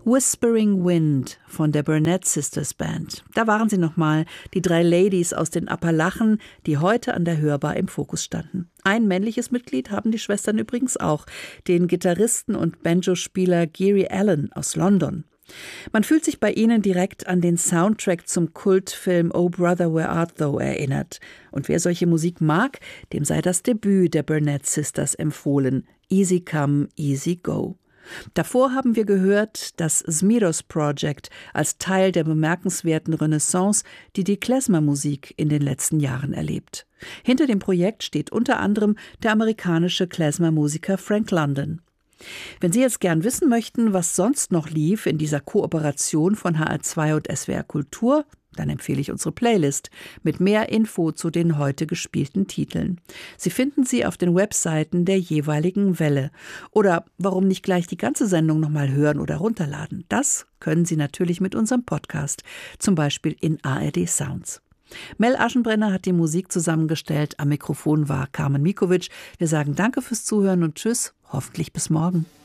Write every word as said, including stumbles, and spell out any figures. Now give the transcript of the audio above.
Whispering Wind von der Burnett Sisters Band. Da waren sie nochmal, die drei Ladies aus den Appalachen, die heute an der Hörbar im Fokus standen. Ein männliches Mitglied haben die Schwestern übrigens auch, den Gitarristen und Banjospieler Gary Allen aus London. Man fühlt sich bei ihnen direkt an den Soundtrack zum Kultfilm Oh Brother, Where Art Thou erinnert. Und wer solche Musik mag, dem sei das Debüt der Burnett Sisters empfohlen. Easy Come, Easy Go. Davor haben wir gehört das Zmiros Project als Teil der bemerkenswerten Renaissance, die die Klezmer-Musik in den letzten Jahren erlebt. Hinter dem Projekt steht unter anderem der amerikanische Klezmer-Musiker Frank London. Wenn Sie jetzt gern wissen möchten, was sonst noch lief in dieser Kooperation von H R zwei und S W R Kultur, dann empfehle ich unsere Playlist mit mehr Info zu den heute gespielten Titeln. Sie finden sie auf den Webseiten der jeweiligen Welle. Oder warum nicht gleich die ganze Sendung nochmal hören oder runterladen? Das können Sie natürlich mit unserem Podcast, zum Beispiel in A R D Sounds. Mel Aschenbrenner hat die Musik zusammengestellt. Am Mikrofon war Carmen Mikovic. Wir sagen danke fürs Zuhören und tschüss, hoffentlich bis morgen.